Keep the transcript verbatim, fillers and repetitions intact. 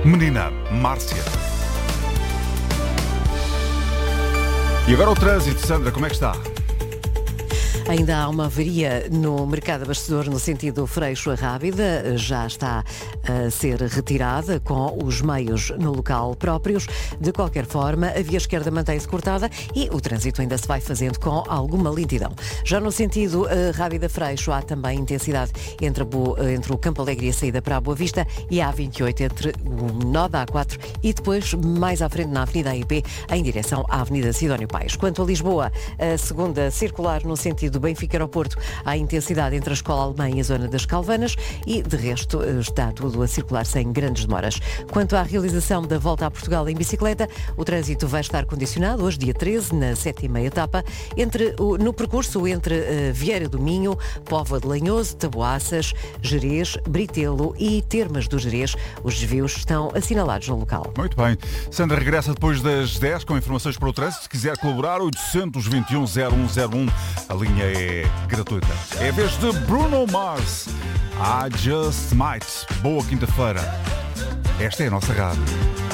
Menina Márcia. E agora o trânsito, Sandra, como é que está? Ainda há uma avaria no mercado abastecedor no sentido Freixo a Rábida, já está a ser retirada com os meios no local próprios. De qualquer forma, a via esquerda mantém-se cortada e o trânsito ainda se vai fazendo com alguma lentidão. Já no sentido uh, Rábida-Freixo há também intensidade entre, Bo, entre o Campo Alegre e a saída para a Boa Vista e a A vinte e oito entre o nó da A quatro e depois mais à frente na Avenida A I P em direção à Avenida Sidónio Paes. Quanto a Lisboa, a segunda circular no sentido do Benfica Aeroporto, há intensidade entre a Escola Alemã e a zona das Calvanas e, de resto, está tudo a circular sem grandes demoras. Quanto à realização da volta a Portugal em bicicleta, o trânsito vai estar condicionado hoje, dia treze, na sétima etapa, entre o, no percurso entre uh, Vieira do Minho, Póvoa de Lanhoso, Taboaças, Gerês, Britelo e Termas do Gerês. Os desvios estão assinalados no local. Muito bem. Sandra regressa depois das dez com informações para o trânsito. Se quiser colaborar, oitocentos e vinte e um, zero um zero um. A linha é gratuita. É a vez de Bruno Mars. I Just Might. Boa quinta-feira. Esta é a nossa rádio.